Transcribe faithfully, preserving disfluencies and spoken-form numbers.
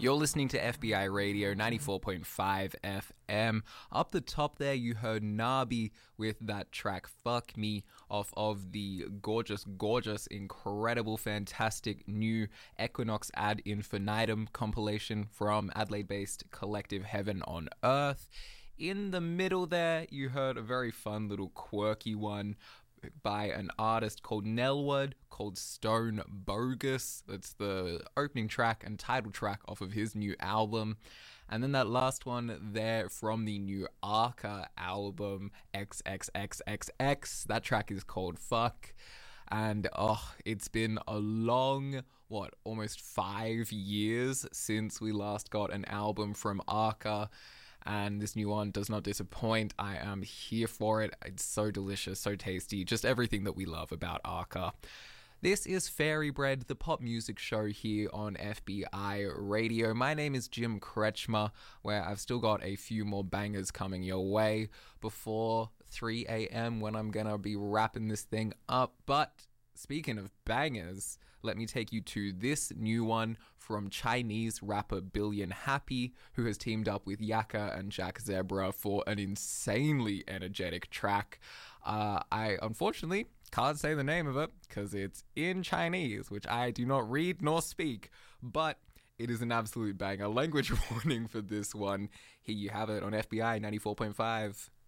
You're listening to F B I Radio ninety-four point five F M. Up the top there, you heard Nabi with that track Fuck Me off of the gorgeous, gorgeous, incredible, fantastic new Equinox Ad Infinitum compilation from Adelaide-based collective Heaven on Earth. In the middle there, you heard a very fun little quirky one by an artist called Nelwood, called Stone Bogus. That's the opening track and title track off of his new album. And then that last one there from the new Arca album, triple X. That track is called Fuck. And oh, it's been a long, what, almost five years since we last got an album from Arca. And this new one does not disappoint. I am here for it. It's so delicious, so tasty, just everything that we love about Arca. This is Fairy Bread, the pop music show here on F B I Radio. My name is Jim Kretschmer, where I've still got a few more bangers coming your way before three a.m. when I'm gonna be wrapping this thing up. But speaking of bangers, let me take you to this new one from Chinese rapper Billion Happy, who has teamed up with Yaka and Jack Zebra for an insanely energetic track. Uh, I unfortunately can't say the name of it because it's in Chinese, which I do not read nor speak, but it is an absolute banger. Language warning for this one. Here you have it on F B I ninety-four point five.